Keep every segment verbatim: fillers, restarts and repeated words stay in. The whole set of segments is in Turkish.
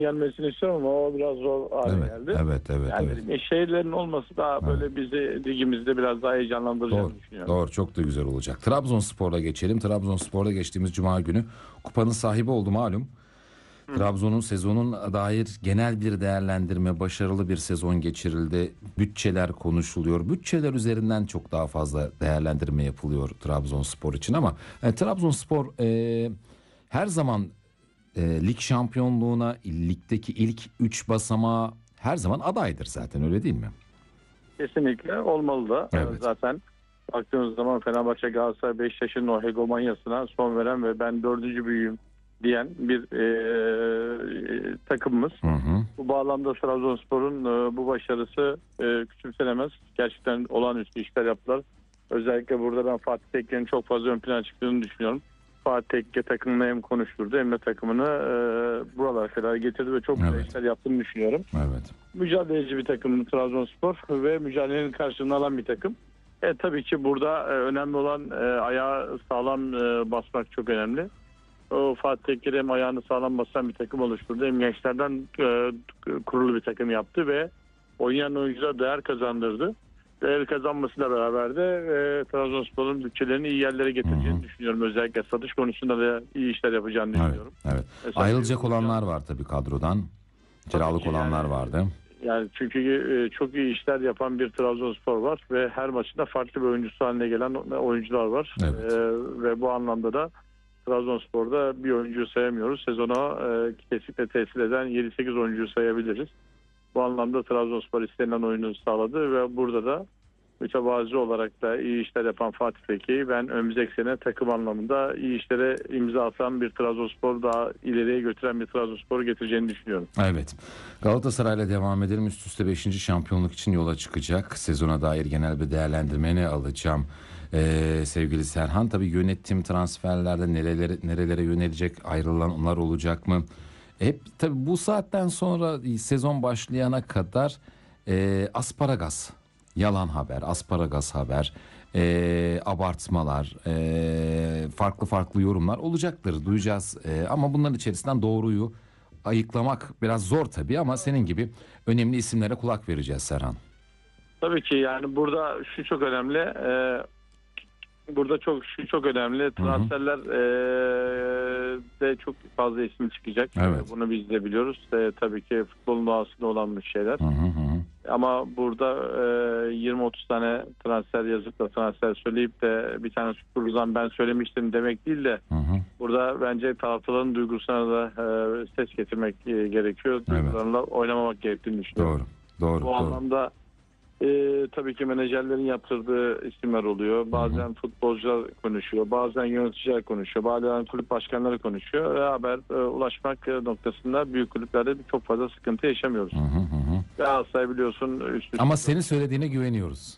gelmesini istiyorum ama o biraz zor hale Evet, geldi. evet, evet, Yani evet. şehirlerin olması daha Evet. böyle bizi ligimizde biraz daha heyecanlandıracağını Doğru, düşünüyorum. doğru. Çok da güzel olacak. Trabzonspor'a geçelim. Trabzonspor'da geçtiğimiz Cuma günü kupanın sahibi oldu malum. Hı. Trabzon'un sezonun dair genel bir değerlendirme, başarılı bir sezon geçirildi. Bütçeler konuşuluyor. Bütçeler üzerinden çok daha fazla değerlendirme yapılıyor Trabzonspor için ama e, Trabzonspor e, her zaman e, lig şampiyonluğuna, ligdeki ilk üç basamağa her zaman adaydır zaten, öyle değil mi? Kesinlikle olmalı da. Evet. Zaten baktığımız zaman Fenerbahçe, Galatasaray, Beşiktaş'ın o hegemonyasına son veren ve ben dördüncü büyüğüm diyen bir e, takımımız. Hı hı. Bu bağlamda Trabzonspor'un e, bu başarısı e, küçümsenemez. Gerçekten olağanüstü işler yaptılar. Özellikle burada ben Fatih Tekke'nin çok fazla ön plana çıktığını düşünüyorum. Fatih Tekke takımını hem konuşturdu hem de takımını e, buralara kadar getirdi ve çok güzel Evet. işler yaptığını düşünüyorum. Evet. Mücadeleci bir takım Trabzonspor ve mücadelenin karşılığını alan bir takım. E, tabii ki burada e, önemli olan e, ayağı sağlam e, basmak çok önemli. O Fatih Tekke hem ayağını sağlam basan bir takım oluşturdu hem gençlerden e, kurulu bir takım yaptı ve oynayan oyunculara değer kazandırdı. Değer kazanmasıyla beraber de e, Trabzonspor'un bütçelerini iyi yerlere getireceğini Hı hı. düşünüyorum. Özellikle satış konusunda da iyi işler yapacağını Evet. düşünüyorum. Evet. Mesela Ayrılacak bir- olanlar var tabii kadrodan. Kiralık ki olanlar yani- vardı. Yani çünkü e, çok iyi işler yapan bir Trabzonspor var ve her maçında farklı bir oyuncusu haline gelen oyuncular var. Evet. E, ve bu anlamda da Trabzonspor'da bir oyuncuyu sayamıyoruz. Sezona e, kesinlikle tesir eden yedi sekiz oyuncuyu sayabiliriz. Bu anlamda Trabzonspor istenilen oyunu sağladı ve burada da mütevazi olarak da iyi işler yapan Fatih Tekke'yi ben önümüzdeki sene takım anlamında iyi işlere imza atan bir Trabzonspor, daha ileriye götüren bir Trabzonspor'u getireceğini düşünüyorum. Evet. Galatasaray'la devam edelim. Üst üste beşinci şampiyonluk için yola çıkacak. Sezona dair genel bir değerlendirmeni alacağım. Ee, sevgili Serhan, tabii yönetim transferlerde nerelere, nerelere yönelecek, ayrılanlar olacak mı? Hep tabii bu saatten sonra sezon başlayana kadar e, asparagas, yalan haber, asparagas haber, e, abartmalar, e, farklı farklı yorumlar olacaktır, duyacağız. E, ama bunların içerisinden doğruyu ayıklamak biraz zor tabii ama senin gibi önemli isimlere kulak vereceğiz Serhan. Tabii ki yani burada şu çok önemli. Ee, burada çok şu çok önemli. Hı hı. Transferler ee, de çok fazla isim çıkacak. Evet. Ee, Bunu biz de biliyoruz. Ee, tabii ki futbolun doğasında olan bir şeyler. Hı hı hı. Ama burada ee, yirmi otuz tane transfer yazıp da transfer söyleyip de bir tane Süpürüz'den ben söylemiştim demek değil de Hı hı. burada bence taraftarların duygusuna da ee, ses getirmek ee, gerekiyor. Duygularla oynamamak gerektiğini düşünüyorum. Doğru. Doğru. Bu doğru. anlamda Ee, tabii ki menajerlerin yaptırdığı isimler oluyor. Bazen Hı hı. futbolcular konuşuyor, bazen yöneticiler konuşuyor, bazen kulüp başkanları konuşuyor. Ve haber e, ulaşmak e, noktasında büyük kulüplerde çok fazla sıkıntı yaşamıyoruz. Hı hı hı. Galatasaray biliyorsun üst üste. Ama senin söylediğine güveniyoruz.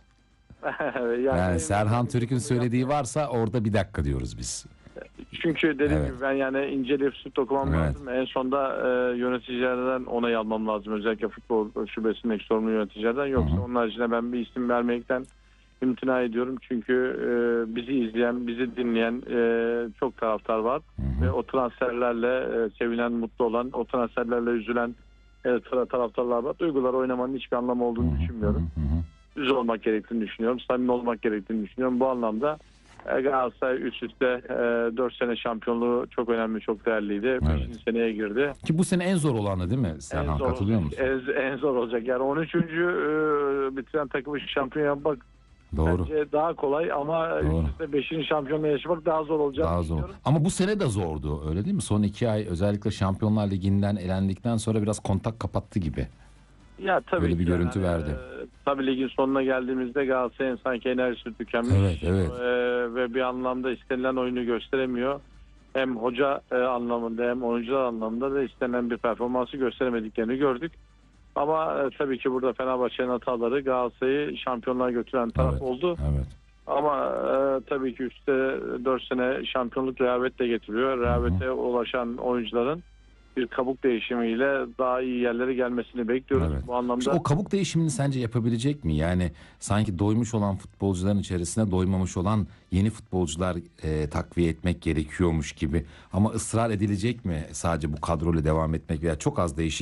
yani, Yani Serhan Türk'ün söylediği varsa orada bir dakika diyoruz biz. Çünkü dediğim Evet. gibi ben yani inceleyip süt okumam Evet. lazım. En sonda e, yöneticilerden onay almam lazım. Özellikle futbol şubesindeki sorumlu yöneticilerden. Yoksa Hı hı. onun haricinde ben bir isim vermekten imtina ediyorum. Çünkü e, bizi izleyen, bizi dinleyen e, çok taraftar var. Hı hı. Ve o transferlerle e, sevinen, mutlu olan, o transferlerle üzülen e, tar- taraftarlar var. Duygular oynamanın hiçbir anlamı olduğunu Hı hı. düşünmüyorum. Hı hı. Düz olmak gerektiğini düşünüyorum. Samimi olmak gerektiğini düşünüyorum. Bu anlamda e, Galatasaray üst üste e, dört sene şampiyonluğu çok önemli, çok değerliydi. Evet. beşinci seneye girdi. Ki bu sene en zor olanı değil mi En Serhan, zor katılıyor olacak, musun? en, en zor olacak. Yani on üçüncü E, bitiren takımı şampiyon yapmak Doğru. bence daha kolay ama Doğru. üst üste beşinci şampiyonluğu yaşamak daha zor olacak. Daha zor. Ama bu sene de zordu, öyle değil mi? Son iki ay özellikle Şampiyonlar Ligi'nden elendikten sonra biraz kontak kapattı gibi. Ya tabii Böyle bir ki görüntü yani, verdi. e, tabii ligin sonuna geldiğimizde Galatasaray'ın sanki enerjisi tükenmiş. Evet, evet. E, ve bir anlamda istenilen oyunu gösteremiyor. Hem hoca e, anlamında hem oyuncular anlamında da istenen bir performansı gösteremediklerini gördük. Ama e, tabii ki burada Fenerbahçe'nin hataları Galatasaray'ı şampiyonluğa götüren taraf Evet. oldu. Evet. Ama e, tabii ki üstte dört sene şampiyonluk rehavetle getiriyor. Rehavete ulaşan oyuncuların bir kabuk değişimiyle daha iyi yerlere gelmesini bekliyoruz. Evet. Bu anlamda İşte o kabuk değişimini sence yapabilecek mi? Yani sanki doymuş olan futbolcuların içerisine doymamış olan yeni futbolcular e, takviye etmek gerekiyormuş gibi. Ama ısrar edilecek mi sadece bu kadroyla devam etmek veya çok az değişik